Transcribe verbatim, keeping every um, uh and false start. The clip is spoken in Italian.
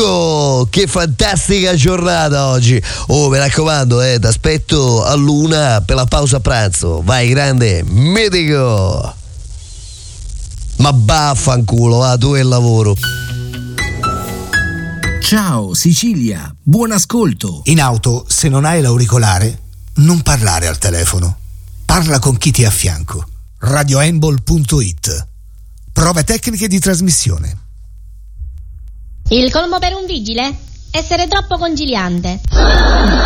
Mitico, che fantastica giornata oggi. Oh, mi raccomando, eh, ti aspetto a luna per la pausa pranzo. Vai, grande Mitico. Ma vaffanculo, va, tu e il lavoro. Ciao Sicilia, buon ascolto. In auto, se non hai l'auricolare, non parlare al telefono. Parla con chi ti è a fianco. radioembol punto it. Prove tecniche di trasmissione. Il colmo per un vigile? Essere troppo conciliante.